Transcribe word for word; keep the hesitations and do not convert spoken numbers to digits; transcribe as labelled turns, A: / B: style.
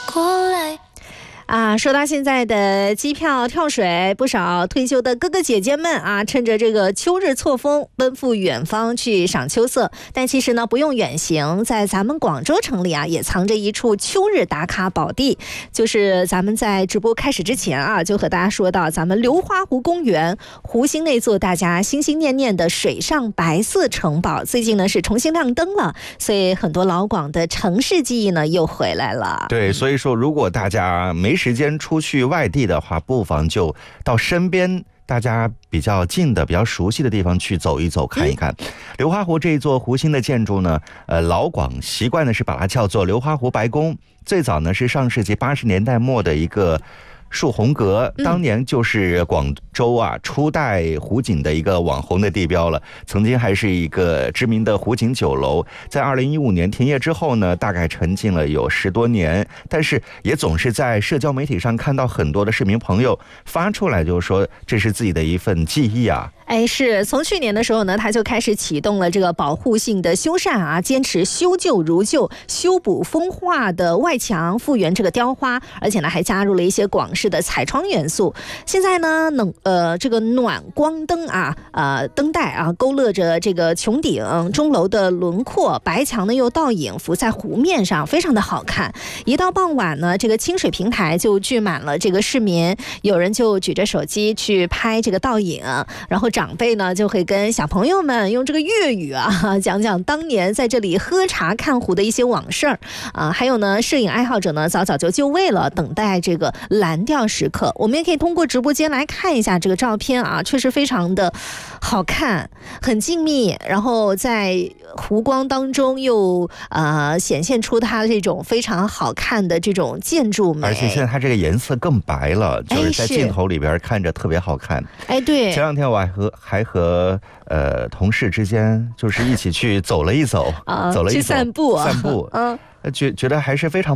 A: 过来。
B: 啊，说到现在的机票跳水，不少退休的哥哥姐姐们啊，趁着这个秋日错峰，奔赴远方去赏秋色。但其实呢，不用远行，在咱们广州城里啊，也藏着一处秋日打卡宝地。就是咱们在直播开始之前啊，就和大家说到，咱们流花湖公园湖心那座大家心心念念的水上白色城堡，最近呢是重新亮灯了，所以很多老广的城市记忆呢又回来了。
C: 对，所以说如果大家没时间出去外地的话，不妨就到身边大家比较近的、比较熟悉的地方去走一走、看一看。嗯、流花湖这一座湖心的建筑呢，呃，老广习惯的是把它叫做流花湖白宫。最早呢是上世纪八十年代末的一个树红阁，当年就是广州啊初代湖景的一个网红的地标了，曾经还是一个知名的湖景酒楼。在二零一五年停业之后呢，大概沉浸了有十多年，但是也总是在社交媒体上看到很多的市民朋友发出来，就是说这是自己的一份记忆啊。
B: 哎，是从去年的时候呢，他就开始启动了这个保护性的修缮啊，坚持修旧如旧，修补风化的外墙，复原这个雕花，而且呢还加入了一些广式的彩窗元素。现在呢，冷呃这个暖光灯啊，呃灯带啊，勾勒着这个穹顶、钟楼的轮廓，白墙呢又倒影浮在湖面上，非常的好看。一到傍晚呢，这个清水平台就聚满了这个市民，有人就举着手机去拍这个倒影，然后长辈呢就会跟小朋友们用这个粤语啊讲讲当年在这里喝茶看湖的一些往事儿啊，还有呢，摄影爱好者呢早早就就位了，等待这个蓝调时刻。我们也可以通过直播间来看一下这个照片啊，确实非常的好看，很静谧，然后在湖光当中又呃显现出它这种非常好看的这种建筑美，
C: 而且现在它这个颜色更白了，就是在镜头里边看着特别好看。
B: 哎，对，
C: 前两天我还和还和呃同事之间就是一起去走了一走，
B: 啊、
C: 走了一走，
B: 去散步、啊，
C: 散步，嗯，觉觉得还是非常